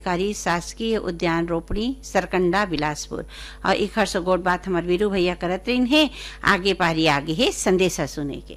कारी शासकीय उद्यान रोपणी सरकंडा बिलासपुर और एक हर सौ गोट बात हमार वीरू भैया करत रही है। आगे पारी आगे है संदेशा सुने के।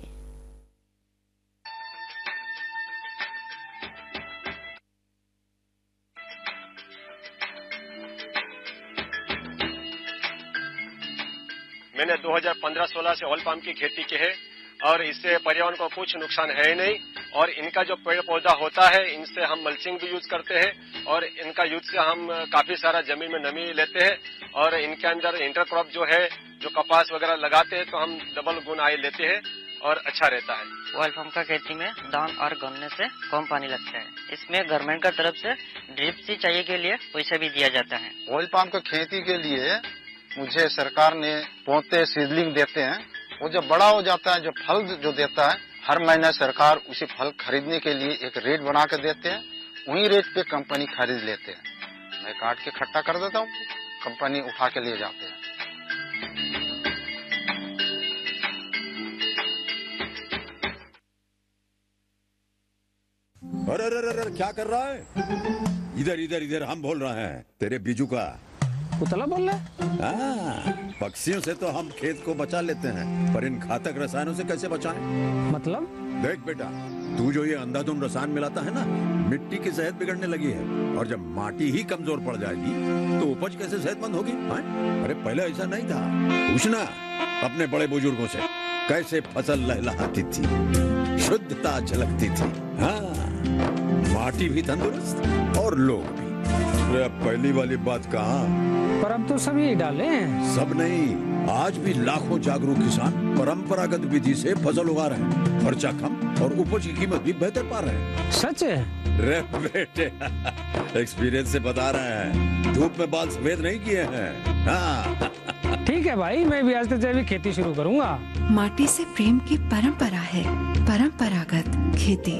मैंने 2015-16 से ऑयल पाम की खेती की है और इससे पर्यावरण को कुछ नुकसान है ही नहीं। और इनका जो पेड़ पौधा होता है इनसे हम मल्चिंग भी यूज करते हैं और इनका यूज से हम काफी सारा जमीन में नमी लेते हैं और इनके अंदर इंटरक्रॉप जो है जो कपास वगैरह लगाते हैं तो हम डबल गुण आय लेते हैं और अच्छा रहता है। ऑयल पाम का खेती में दान और गन्ने से कम पानी लगता है। इसमें गवर्नमेंट का तरफ से ड्रिप सिंचाई के लिए पैसा भी दिया जाता है। ऑयल पाम का खेती के लिए मुझे सरकार ने पौधे सीडलिंग देते हैं। वो जब बड़ा हो जाता है, जो फल जो देता है, हर महीने सरकार उसी फल खरीदने के लिए एक रेट बना के देते हैं। वही रेट पे कंपनी खरीद लेते हैं। मैं काट के इकट्ठा कर देता हूँ, कंपनी उठा के ले जाते हैं। अरे अरे अरे क्या कर रहा है? इधर इधर इधर हम बोल रहे हैं तेरे बीजू का। पुतला बोल रहा है? पक्षियों से तो हम खेत को बचा लेते हैं, पर इन घातक रसायनों से कैसे बचाएं? मतलब? देख बेटा, तू जो ये अंधाधुंध रसायन मिलाता है ना, मिट्टी की सेहत बिगड़ने लगी है। और जब माटी ही कमजोर पड़ जाएगी तो उपज कैसे सेहतमंद होगी? अरे पहले ऐसा नहीं था। पूछना अपने बड़े बुजुर्गों से, कैसे फसल लहलहाती थी, शुद्धता झलकती थी। हाँ, माटी भी तंदुरुस्त और लोग भी। अरे पहली वाली बात कहाँ? पर अब तो सब यही डाले हैं। सब नहीं, आज भी लाखों जागरूक किसान परंपरागत विधि से फसल उगा रहे हैं। खर्चा कम और उपज की कीमत भी बेहतर पा रहे हैं। सच है? रे बेटे, एक्सपीरियंस से बता रहे हैं। धूप में बाल सफेद नहीं किए हैं। हाँ। ठीक है भाई, मैं भी आज से जैविक खेती शुरू करूंगा। माटी से प्रेम की परंपरा है परंपरागत खेती।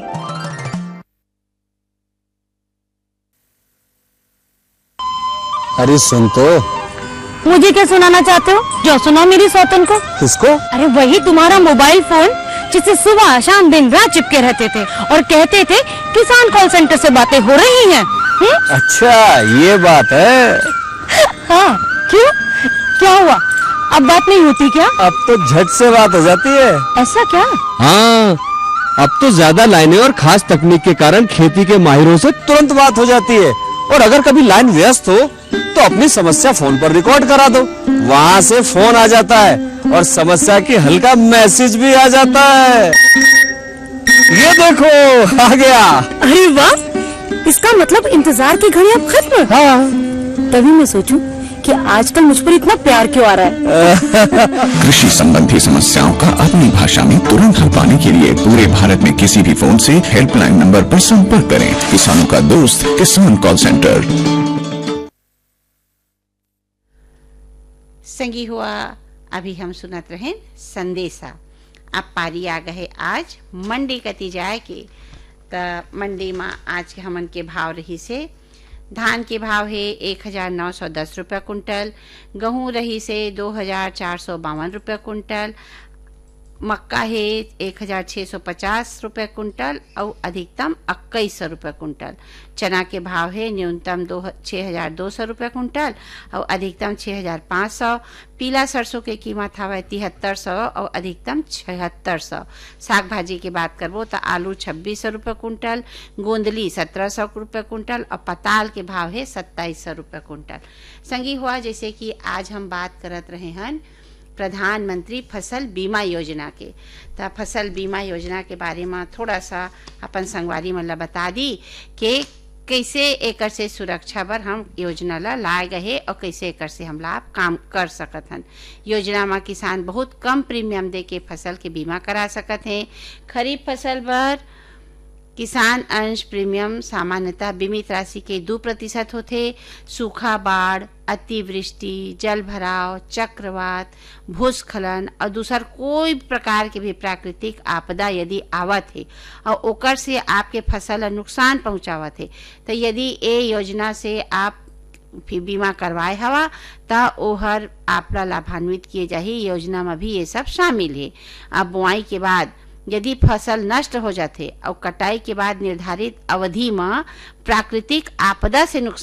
अरे सुन तो। मुझे क्या सुनाना चाहते हो? जो सुना मेरी सौतन को। किसको? अरे वही तुम्हारा मोबाइल फोन जिससे सुबह शाम दिन रात चिपके रहते थे और कहते थे किसान कॉल सेंटर से बातें हो रही हैं। अच्छा ये बात है। हाँ, क्यों? क्या हुआ? अब बात नहीं होती क्या? अब तो झट से बात हो जाती है। ऐसा क्या? हाँ, अब तो ज्यादा लाइनें और खास तकनीक के कारण खेती के माहिरों से तुरंत बात हो जाती है। और अगर कभी लाइन व्यस्त हो तो अपनी समस्या फोन पर रिकॉर्ड करा दो, वहाँ से फोन आ जाता है और समस्या की हल का मैसेज भी आ जाता है। ये देखो आ गया। अरे वाह, इसका मतलब इंतजार की घड़ी अब खत्म। हाँ। तभी मैं सोचूं कि आजकल मुझ पर इतना प्यार क्यों आ रहा है। कृषि संबंधी समस्याओं का अपनी भाषा में तुरंत हल पाने के लिए पूरे भारत में किसी भी फोन से हेल्पलाइन नंबर पर संपर्क करें। किसानों का दोस्त किसान कॉल सेंटर। संगी हुआ अभी हम सुनत रहे संदेशा। अब पारी आ गए आज मंडी कती जाए के। त मंडी में आज के हमन के भाव रही से धान के भाव है 1910 रुपया कुंटल, गेहूँ रही से 2452 रुपया कुंटल, मक्का है 1650 रुपये कुंटल और अधिकतम 2100 रुपये कुंटल। चना के भाव है न्यूनतम 6200 रुपये कुंटल और अधिकतम 6500। पीला सरसों के कीमत हवा 7300 और अधिकतम 7600। साग भाजी की बात करबो तो आलू 2600 रुपये कुंटल, गोंदली 1700 रुपये कुंटल और पताल के भाव है 2700 रुपये कुंटल। संगी हुआ जैसे कि आज हम बात करत रहे हैं प्रधानमंत्री फसल बीमा योजना के। तो फसल बीमा योजना के बारे में थोड़ा सा अपन संगवारी मन ला बता दी कि कैसे एकर से सुरक्षा बर हम योजना ला लाए गए और कैसे एकर से हम लाभ काम कर सकत हन। योजना में किसान बहुत कम प्रीमियम दे के फसल के बीमा करा सकत हैं। खरीफ फसल बर किसान अंश प्रीमियम सामान्यतः बीमित राशि के 2% होते। सूखा, बाढ़, अतिवृष्टि, जल भराव, चक्रवात, भूस्खलन और दूसर कोई प्रकार के भी प्राकृतिक आपदा यदि आवत है और ओकर से आपके फसल नुकसान पहुंचावत है तो यदि ये योजना से आप बीमा करवाए हवा तो ओहर आपला लाभान्वित किए जाही। योजना में भी ये सब शामिल है। अब बुआई के बाद यदि फसल नष्ट हो जाथे और कटाई के बाद निर्धारित अवधि में प्राकृतिक आपदा से नुकसान